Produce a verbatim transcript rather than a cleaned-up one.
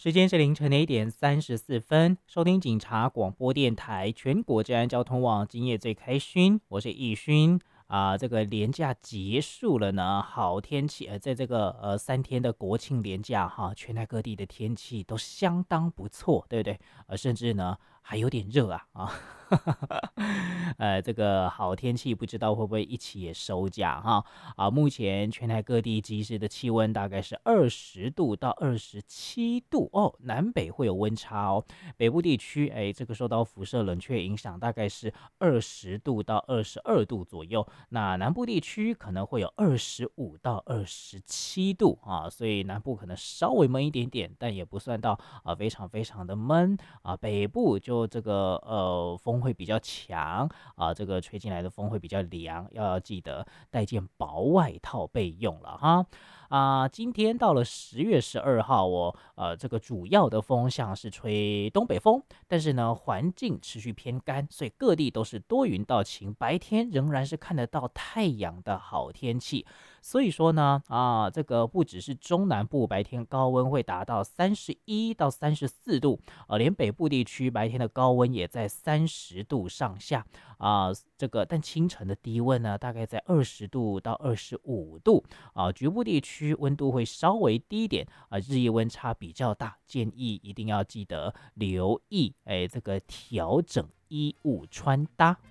时间是凌晨的一点三十四分，收听警察广播电台全国治安交通网，今夜最开勋，我是易勋啊、这个连假结束了呢，好天气，呃，在这个呃三天的国庆连假哈，全台各地的天气都相当不错，对不对？呃，甚至呢还有点热啊啊，呃，这个好天气不知道会不会一起也收假哈？啊，目前全台各地即时的气温大概是二十度到二十七度哦，南北会有温差哦。北部地区，哎，这个受到辐射冷却影响，大概是二十度到二十二度左右。那南部地区可能会有二十五到二十七度啊，所以南部可能稍微闷一点点，但也不算到啊非常非常的闷啊。北部就这个呃风会比较强啊，这个吹进来的风会比较凉，要记得带件薄外套备用了哈。啊，今天到了十月十二号哦，呃，这个主要的风向是吹东北风，但是呢，环境持续偏干，所以各地都是多云到晴，白天仍然是看得到太阳的好天气。所以说呢，啊，这个不只是中南部白天高温会达到三十一到三十四度，呃，连北部地区白天的高温也在三十度上下啊、这个但清晨的低温呢，大概在二十度到二十五度啊、局部地区温度会稍微低一点啊、日夜温差比较大，建议一定要记得留意，哎，这个调整衣物穿搭。